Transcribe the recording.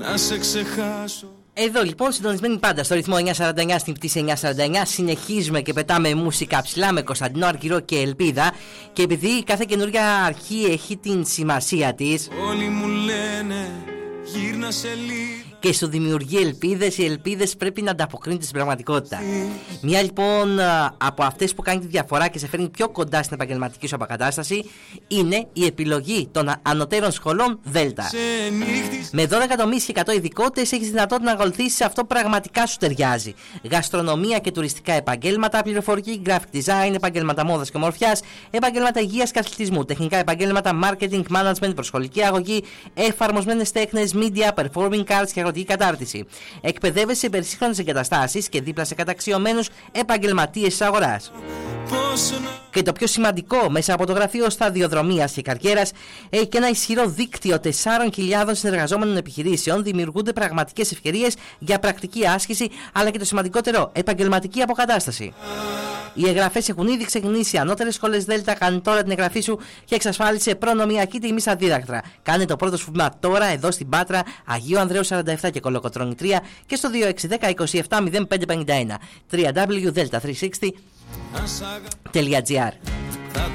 να σε ξεχάσω. Εδώ λοιπόν συντονισμένοι πάντα στο ρυθμό 949 στην πτήση 949. Συνεχίζουμε και πετάμε μουσικά ψηλά με Κωνσταντινό Αργυρό και Ελπίδα. Και επειδή κάθε καινούργια αρχή έχει την σημασία της, όλοι μου λένε γύρνα σελίδα, και σου δημιουργεί ελπίδες. Οι ελπίδες πρέπει να ανταποκρίνονται στην πραγματικότητα. Μια λοιπόν από αυτές που κάνει τη διαφορά και σε φέρνει πιο κοντά στην επαγγελματική σου αποκατάσταση είναι η επιλογή των ανωτέρων σχολών Δέλτα. Με 12 τομείς και 100 ειδικότητες έχεις δυνατότητα να ακολουθήσεις αυτό που πραγματικά σου ταιριάζει. Γαστρονομία και τουριστικά επαγγέλματα, πληροφορική, graphic design, επαγγέλματα μόδας και ομορφιάς, επαγγέλματα υγείας και αθλητισμού, τεχνικά επαγγέλματα, marketing, management, προσχολική αγωγή, εφαρμοσμένες τέχνες, media, performing arts και κατάρτιση. Εκπαιδεύεσαι σε υπερσύγχρονες εγκαταστάσεις και δίπλα σε καταξιωμένους επαγγελματίες της αγοράς. Και το πιο σημαντικό, μέσα από το γραφείο σταδιοδρομίας και καριέρας έχει και ένα ισχυρό δίκτυο 4.000 συνεργαζόμενων επιχειρήσεων. Δημιουργούνται πραγματικές ευκαιρίες για πρακτική άσκηση, αλλά και το σημαντικότερο, επαγγελματική αποκατάσταση. Οι εγγραφές έχουν ήδη ξεκινήσει. Ανώτερες σχολές Δέλτα, κάνει τώρα την εγγραφή σου και εξασφάλισε προνομιακή τιμή στα δίδακτρα. Κάνε το πρώτο σου βήμα τώρα εδώ στην Πάτρα, Αγίου Ανδρέου 47 και Κολοκοτρώνη 3 και στο 2610 27 0551 www.delta360.gr.